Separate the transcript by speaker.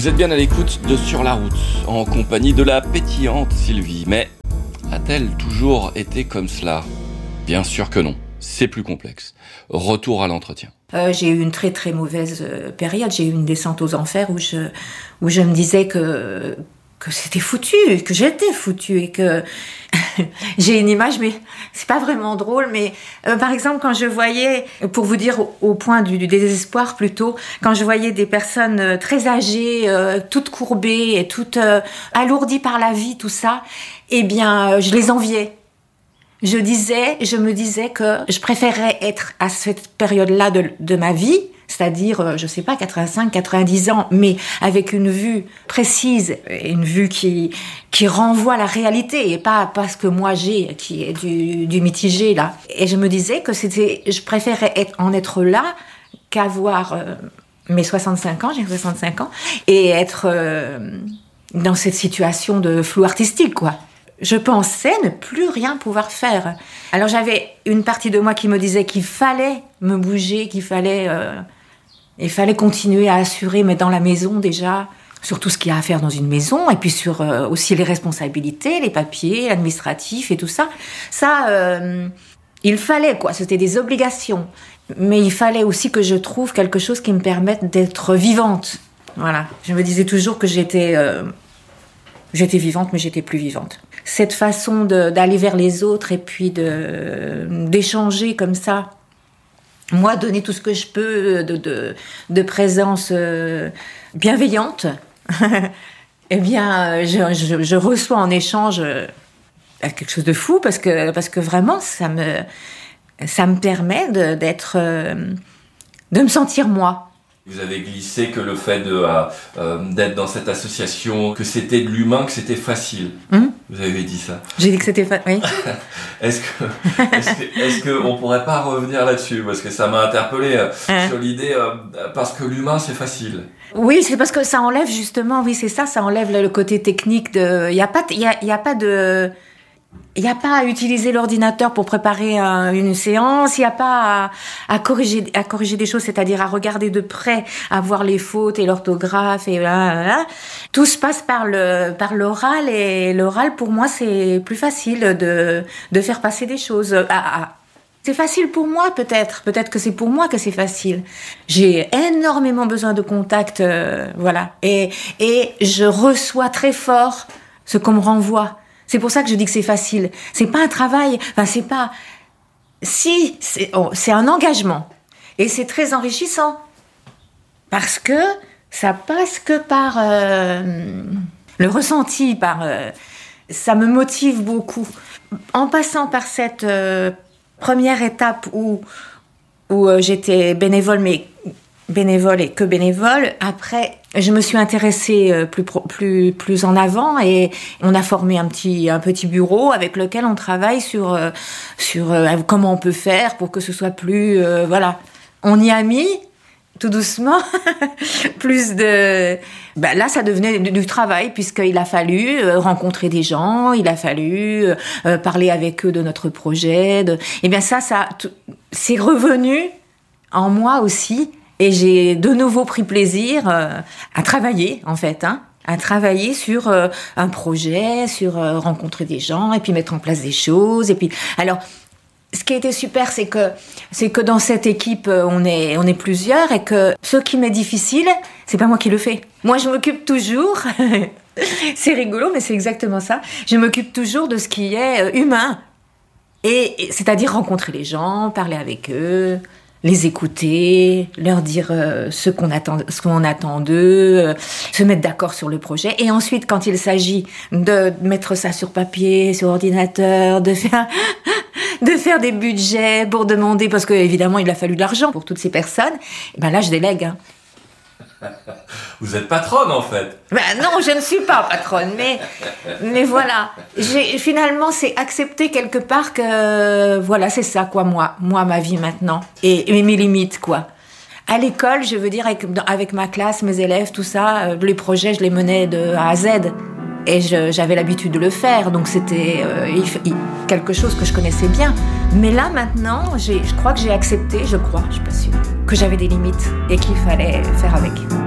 Speaker 1: Vous êtes bien à l'écoute de Sur la route, en compagnie de la pétillante Sylvie. Mais a-t-elle toujours été comme cela ? Bien sûr que non, c'est plus complexe. Retour à l'entretien.
Speaker 2: J'ai eu une très très mauvaise période, j'ai eu une descente aux enfers où je me disais que c'était foutu, que j'étais foutue et que j'ai une image, mais c'est pas vraiment drôle, mais par exemple quand je voyais, pour vous dire au point du désespoir plutôt, quand je voyais des personnes très âgées, toutes courbées et toutes alourdies par la vie, tout ça, eh bien je les enviais. Je me disais que je préférais être à cette période-là de ma vie, c'est-à-dire, je sais pas, 85, 90 ans, mais avec une vue précise, une vue qui renvoie à la réalité et pas ce que moi j'ai, qui est du mitigé, là. Et je me disais que je préférais en être là qu'avoir mes 65 ans, j'ai 65 ans, et être dans cette situation de flou artistique, quoi. Je pensais ne plus rien pouvoir faire. Alors j'avais une partie de moi qui me disait qu'il fallait me bouger, il fallait continuer à assurer, mais dans la maison déjà, sur tout ce qu'il y a à faire dans une maison, et puis sur aussi les responsabilités, les papiers administratifs et tout ça. Ça, il fallait, quoi, c'était des obligations. Mais il fallait aussi que je trouve quelque chose qui me permette d'être vivante. Voilà, je me disais toujours que j'étais vivante, mais j'étais plus vivante. Cette façon d'aller vers les autres et puis d'échanger comme ça, moi, donner tout ce que je peux de présence bienveillante, eh bien, je reçois en échange quelque chose de fou parce que vraiment, ça me permet de me sentir moi.
Speaker 1: Vous avez glissé que le fait d'être dans cette association, que c'était de l'humain, que c'était facile. Vous avez dit ça.
Speaker 2: J'ai dit que c'était facile, oui.
Speaker 1: Est-ce qu'on pourrait pas revenir là-dessus ? Parce que ça m'a interpellé sur l'idée, parce que l'humain, c'est facile.
Speaker 2: Oui, c'est parce que ça enlève justement, oui, c'est ça, ça enlève le côté technique il y a pas à utiliser l'ordinateur pour préparer une séance, il n'y a pas à corriger des choses, c'est-à-dire à regarder de près, à voir les fautes et l'orthographe et là. Tout se passe par l'oral et l'oral pour moi c'est plus facile de faire passer des choses. C'est facile pour moi peut-être que c'est pour moi que c'est facile. J'ai énormément besoin de contact, voilà, et je reçois très fort ce qu'on me renvoie. C'est pour ça que je dis que c'est facile. C'est pas un travail, c'est un engagement. Et c'est très enrichissant. Parce que ça passe que par le ressenti, ça me motive beaucoup. En passant par cette première étape où j'étais bénévole et que bénévole. Après, je me suis intéressée plus en avant et on a formé un petit bureau avec lequel on travaille sur comment on peut faire pour que ce soit plus voilà. On y a mis tout doucement plus de là ça devenait du travail puisqu'il a fallu rencontrer des gens, il a fallu parler avec eux de notre projet et bien ça c'est revenu en moi aussi. Et j'ai de nouveau pris plaisir à travailler, en fait, à travailler sur un projet, sur rencontrer des gens, et puis mettre en place des choses. Et puis, alors, ce qui a été super, c'est que dans cette équipe, on est plusieurs, et que ce qui m'est difficile, c'est pas moi qui le fais. Moi, je m'occupe toujours. C'est rigolo, mais c'est exactement ça. Je m'occupe toujours de ce qui est humain, et c'est-à-dire rencontrer les gens, parler avec eux. Les écouter, leur dire ce qu'on attend d'eux, se mettre d'accord sur le projet. Et ensuite, quand il s'agit de mettre ça sur papier, sur ordinateur, de faire des budgets pour demander, parce que évidemment il a fallu de l'argent pour toutes ces personnes, ben là je délègue.
Speaker 1: Vous êtes patronne en fait.
Speaker 2: Non, je ne suis pas patronne, mais voilà. Finalement, c'est accepter quelque part que voilà, c'est ça quoi, moi ma vie maintenant et mes limites quoi. À l'école, je veux dire avec ma classe, mes élèves, tout ça, les projets, je les menais de A à Z et j'avais l'habitude de le faire, donc c'était quelque chose que je connaissais bien. Mais là maintenant, je crois que j'ai accepté, je suis pas sûre, que j'avais des limites et qu'il fallait faire avec.